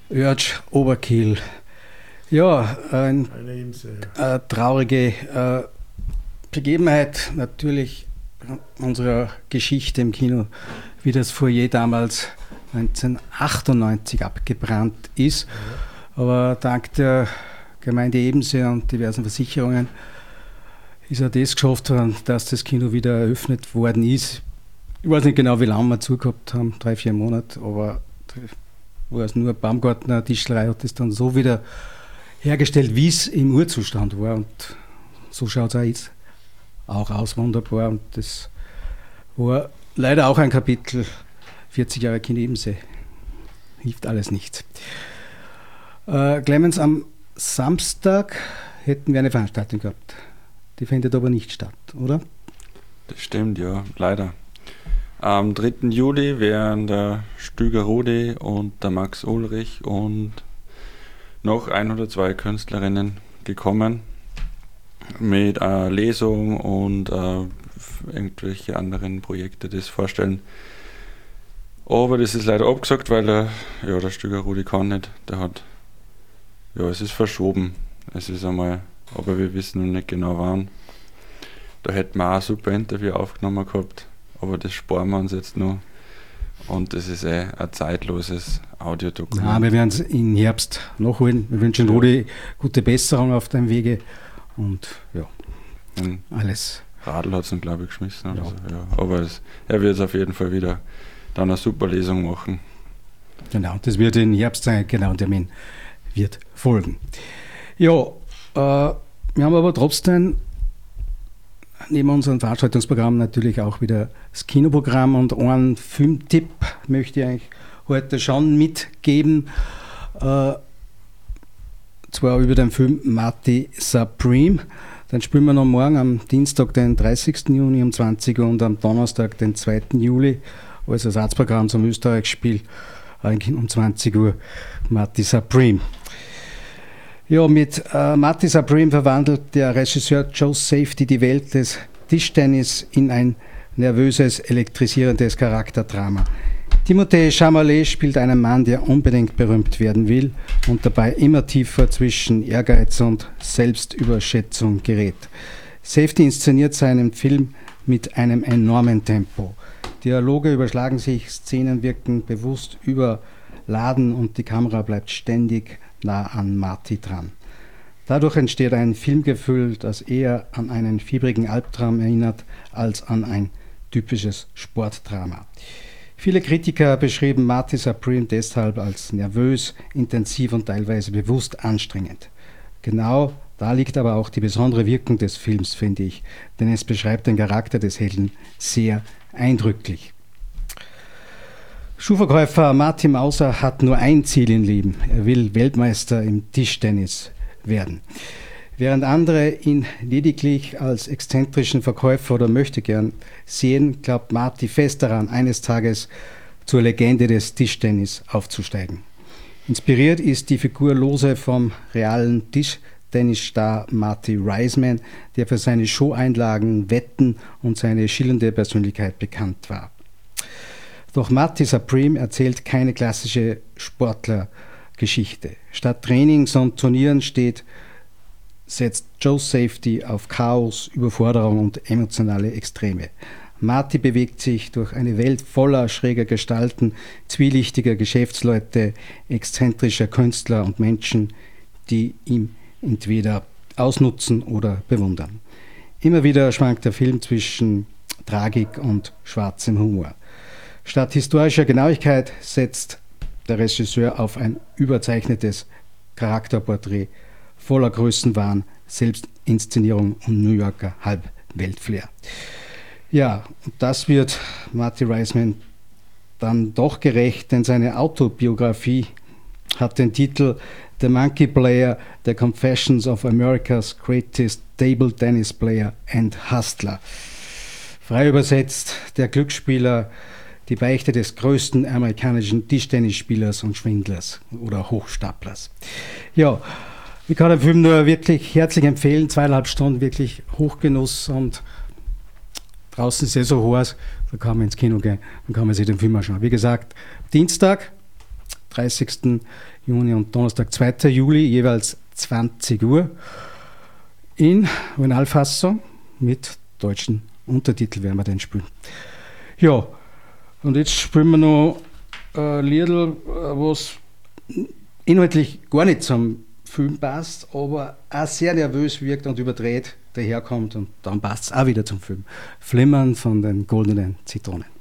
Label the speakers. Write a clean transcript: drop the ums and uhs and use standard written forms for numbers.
Speaker 1: Urge Overkill. Ja, eine traurige Begebenheit natürlich unserer Geschichte im Kino, wie das Foyer damals 1998 abgebrannt ist. Aber dank der Gemeinde Ebensee und diversen Versicherungen ist auch das geschafft worden, dass das Kino wieder eröffnet worden ist. Ich weiß nicht genau, wie lange wir zugehabt haben, 3-4 Monate, aber war es nur Baumgartner Tischlerei hat das dann so wieder hergestellt, wie es im Urzustand war. Und so schaut es auch jetzt auch aus, wunderbar. Und das war leider auch ein Kapitel, 40 Jahre Kino Ebensee. Hilft alles nichts. Clemens, am Samstag hätten wir eine Veranstaltung gehabt. Die findet aber nicht statt, oder?
Speaker 2: Das stimmt, ja, leider. Am 3. Juli wären der Stüger Rudi und der Max Ulrich und noch 1 oder 2 Künstlerinnen gekommen mit einer Lesung und irgendwelche anderen Projekte, das vorstellen. Aber das ist leider abgesagt, weil der Stüger Rudi kann nicht. Es ist verschoben. Es ist einmal, aber wir wissen noch nicht genau wann. Da hätten wir auch ein super Interview aufgenommen gehabt, aber das sparen wir uns jetzt noch. Und das ist ein zeitloses Audiodokument.
Speaker 1: Ja, wir werden es im Herbst nachholen. Wir wünschen Rudi gute Besserung auf deinem Wege. Und ja, alles.
Speaker 2: Radl hat es ihn, glaube ich, geschmissen. Oder so. Ja. Aber er wird es auf jeden Fall wieder dann eine super Lesung machen.
Speaker 1: Genau, das wird im Herbst sein, genau, der Termin wird folgen. Ja, wir haben aber trotzdem neben unserem Veranstaltungsprogramm natürlich auch wieder das Kinoprogramm und einen Filmtipp möchte ich eigentlich heute schon mitgeben. Zwar über den Film Marty Supreme. Den spielen wir noch morgen am Dienstag, den 30. Juni um 20 Uhr und am Donnerstag, den 2. Juli als Ersatzprogramm zum Österreich-Spiel um 20 Uhr Marty Supreme. Ja, mit Marty Supreme verwandelt der Regisseur Joe Safety die Welt des Tischtennis in ein nervöses, elektrisierendes Charakterdrama. Timothée Chalamet spielt einen Mann, der unbedingt berühmt werden will und dabei immer tiefer zwischen Ehrgeiz und Selbstüberschätzung gerät. Safety inszeniert seinen Film mit einem enormen Tempo. Dialoge überschlagen sich, Szenen wirken bewusst überladen und die Kamera bleibt ständig nah an Marty dran. Dadurch entsteht ein Filmgefühl, das eher an einen fiebrigen Albtraum erinnert, als an ein typisches Sportdrama. Viele Kritiker beschrieben Marty Supreme deshalb als nervös, intensiv und teilweise bewusst anstrengend. Genau da liegt aber auch die besondere Wirkung des Films, finde ich, denn es beschreibt den Charakter des Helden sehr eindrücklich. Schuhverkäufer Martin Mauser hat nur ein Ziel im Leben. Er will Weltmeister im Tischtennis werden. Während andere ihn lediglich als exzentrischen Verkäufer oder Möchtegern sehen, glaubt Marty fest daran, eines Tages zur Legende des Tischtennis aufzusteigen. Inspiriert ist die Figur lose vom realen Tischtennisstar Marty Reisman, der für seine Showeinlagen, Wetten und seine schillernde Persönlichkeit bekannt war. Doch Marty Supreme erzählt keine klassische Sportlergeschichte. Statt Trainings und Turnieren setzt Joe Safety auf Chaos, Überforderung und emotionale Extreme. Marty bewegt sich durch eine Welt voller schräger Gestalten, zwielichtiger Geschäftsleute, exzentrischer Künstler und Menschen, die ihn entweder ausnutzen oder bewundern. Immer wieder schwankt der Film zwischen Tragik und schwarzem Humor. Statt historischer Genauigkeit setzt der Regisseur auf ein überzeichnetes Charakterporträt voller Größenwahn, Selbstinszenierung und New Yorker Halbweltflair. Ja, und das wird Marty Reisman dann doch gerecht, denn seine Autobiografie hat den Titel The Monkey Player, The Confessions of America's Greatest Table Tennis Player and Hustler. Frei übersetzt, der Glücksspieler, die Beichte des größten amerikanischen Tischtennisspielers und Schwindlers oder Hochstaplers. Ja, ich kann den Film nur wirklich herzlich empfehlen. 2,5 Stunden wirklich Hochgenuss und draußen ist es so heiß, da kann man ins Kino gehen und kann man sich den Film anschauen. Wie gesagt, Dienstag, 30. Juni und Donnerstag, 2. Juli, jeweils 20 Uhr in Originalfassung mit deutschen Untertitel werden wir den spielen. Ja, und jetzt spielen wir noch ein Liedl, was inhaltlich gar nicht zum Film passt, aber auch sehr nervös wirkt und überdreht daherkommt und dann passt es auch wieder zum Film. Flimmern von den goldenen Zitronen.